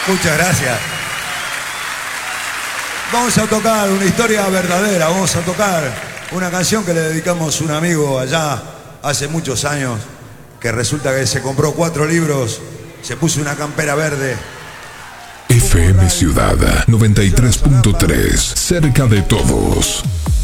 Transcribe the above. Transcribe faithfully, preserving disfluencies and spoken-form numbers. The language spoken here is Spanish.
Muchas gracias. Vamos a tocar una historia verdadera, vamos a tocar una canción que le dedicamos a un amigo allá hace muchos años, que resulta que se compró cuatro libros, se puso una campera verde. F M Ciudad noventa y tres punto tres, cerca de todos.